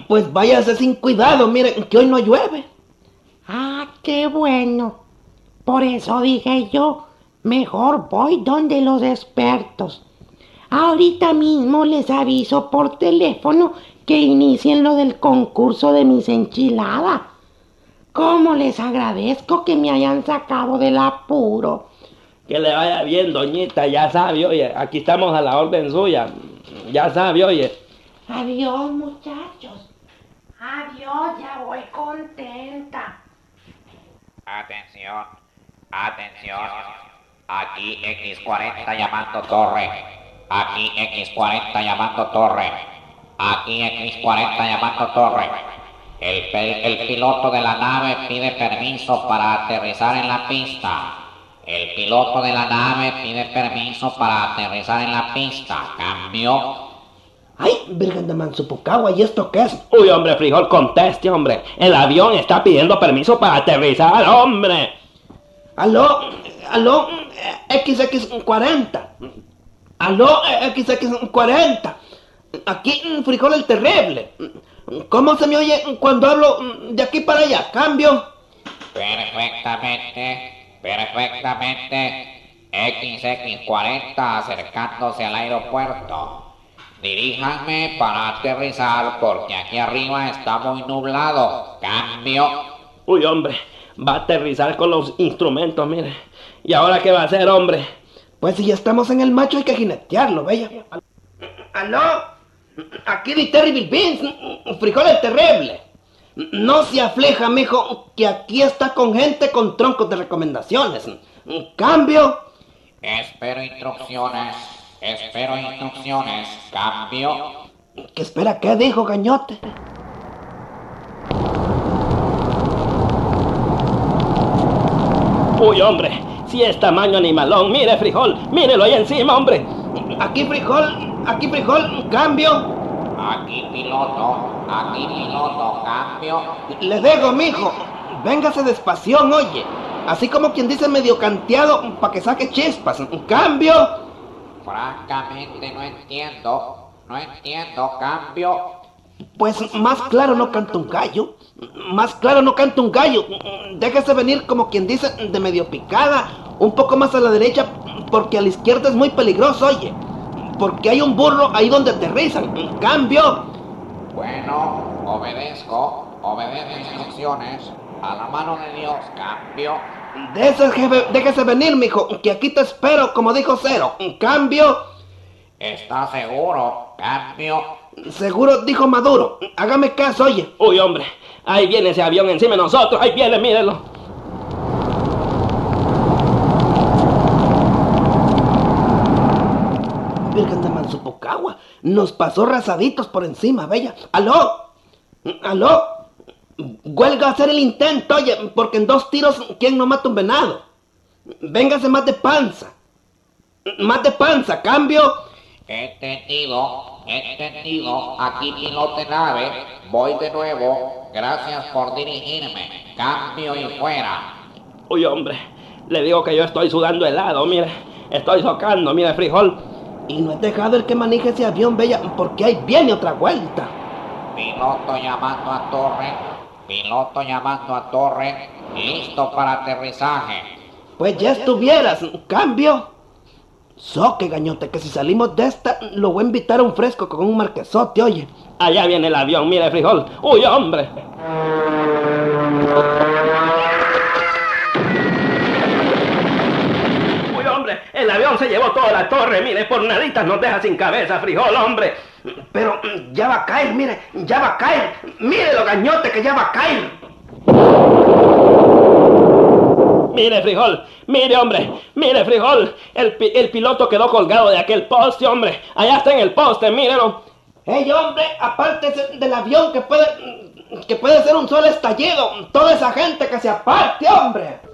Pues váyase sin cuidado, miren, que hoy no llueve. Ah, qué bueno. Por eso dije yo, mejor voy donde los expertos. Ahorita mismo les aviso por teléfono que inicien lo del concurso de mis enchiladas. ¿Cómo les agradezco que me hayan sacado del apuro? Que le vaya bien, doñita, ya sabe, oye, aquí estamos a la orden suya. Ya sabe, oye. Adiós, muchachos. Adiós, ya voy contenta. Atención, atención. Aquí X40 llamando torre. Aquí X40 llamando torre. Aquí X40 llamando torre. El piloto de la nave pide permiso para aterrizar en la pista. El piloto de la nave pide permiso para aterrizar en la pista. Cambio. Ay, Virgen de Mansupucagua, ¿y esto qué es? Uy, hombre, frijol, conteste, hombre. El avión está pidiendo permiso para aterrizar, hombre. Aló, XX40. Aló, XX40. Aquí, Frijol el Terrible. ¿Cómo se me oye cuando hablo de aquí para allá? Cambio. Perfectamente. XX40 acercándose al aeropuerto. Diríjanme para aterrizar porque aquí arriba está muy nublado. Cambio. Uy, hombre, va a aterrizar con los instrumentos, mire. ¿Y ahora qué va a hacer, hombre? Pues si ya estamos en el macho hay que jinetearlo, bella. Aló, aquí de Terrible Beans, Frijol el Terrible. No se afleja, mijo, que aquí está con gente con troncos de recomendaciones. Cambio. Espero instrucciones. Cambio. ¿Qué espera? ¿Qué dijo, gañote? Uy, hombre, si es tamaño animalón, mire, Frijol, mírelo ahí encima, hombre. Aquí frijol, cambio. Aquí piloto, cambio. Le digo, mijo, véngase despación, oye. Así como quien dice medio canteado, pa' que saque chispas. Cambio. Francamente no entiendo, cambio. Pues más claro no canta un gallo. Déjese venir como quien dice de medio picada, un poco más a la derecha, porque a la izquierda es muy peligroso, oye. Porque hay un burro ahí donde aterrizan. Cambio. Bueno, obedezco instrucciones. A la mano de Dios, cambio. Déjese venir, mijo, que aquí te espero, como dijo Cero. Cambio. ¿Está seguro? Cambio. Seguro, dijo Maduro. Hágame caso, oye. Uy, hombre, ahí viene ese avión encima de nosotros, ahí viene, mírelo. Virgen de Mansupucagua, nos pasó rasaditos por encima, bella. Aló. Huelga a hacer el intento, oye, porque en 2 tiros, ¿quién no mata un venado? Véngase más de panza, cambio. Entendido. Aquí piloto de nave. Voy de nuevo. Gracias por dirigirme. Cambio y fuera. Uy, hombre, le digo que yo estoy sudando helado, mire. Estoy socando, mire, Frijol. Y no he dejado el que maneje ese avión, bella, porque ahí viene otra vuelta. Piloto llamando a torre. Listo para aterrizaje. Pues ya estuvieras, cambio. Soque, gañote, que si salimos de esta, lo voy a invitar a un fresco con un marquesote, oye. Allá viene el avión, mire, Frijol. Uy, hombre. Uy, hombre, el avión se llevó toda la torre, mire, por naditas nos deja sin cabeza, Frijol, hombre. Pero ya va a caer, mire, ya va a caer. Mire lo gañote que ya va a caer. Mire, Frijol, mire, hombre, mire, Frijol. El piloto quedó colgado de aquel poste, hombre. Allá está en el poste, mírelo. Hey, hombre, aparte del avión que puede ser un solo estallido. Toda esa gente que se aparte, hombre.